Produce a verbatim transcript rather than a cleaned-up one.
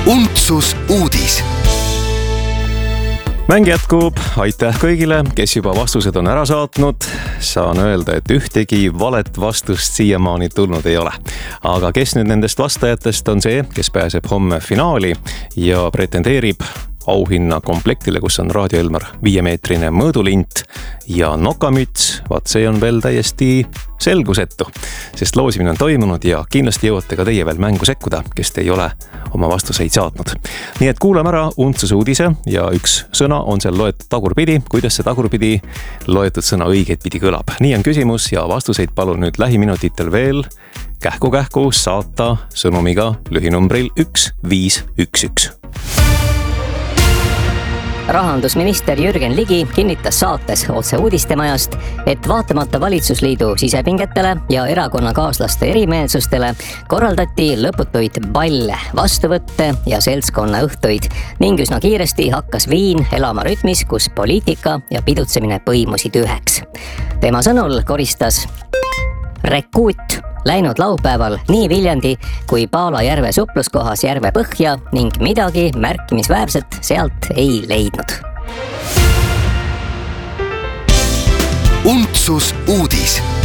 Untsus uudis. Mäng jätkub, aitäh kõigile, kes juba vastused on ära saatnud. Saan öelda, et ühtegi valet vastust siiamaani tulnud ei ole. Aga kes nüüd nendest vastajatest on see, kes pääseb homme finaali ja pretendeerib auhinna komplektile, kus on Raadio Elmar viiemeetrine mõõdulint ja nokamüts, vaat see on veel täiesti selgusetu, sest loosimine on toimunud ja kindlasti jõuate ka teie veel mängu sekkuda, kes te ei ole oma vastuseid saatnud. Nii et kuulame ära Untsuse uudise ja üks sõna on seal loetud tagurpidi. Kuidas see tagurpidi loetud sõna õiget pidi kõlab? Nii on küsimus ja vastuseid palun nüüd lähiminutitel veel kähku-kähku saata sõnumiga lühinumbril üks viis üks üks. Rahandusminister Jürgen Ligi kinnitas saates Otse uudistemajast, et vaatamata valitsusliidu sisepingetele ja erakonnakaaslaste erimeelsustele korraldati lõputuid balle, vastuvõtte ja seltskonna õhtuid ning üsna kiiresti hakkas Viin elama rütmis, kus poliitika ja pidutsemine põimusid üheks. Tema sõnul koristas Rekuut läinud laupäeval nii Viljandi kui Paala järve supluskohas järve põhja ning midagi märkimisväärset sealt ei leidnud. Untsus uudis.